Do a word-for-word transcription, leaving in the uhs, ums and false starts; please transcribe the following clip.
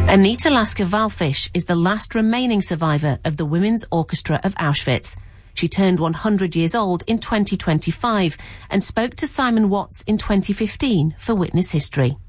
Anita Lasker-Wallfisch is the last remaining survivor of the Women's Orchestra of Auschwitz. She turned one hundred years old in twenty twenty-five and spoke to Simon Watts in twenty fifteen for Witness History.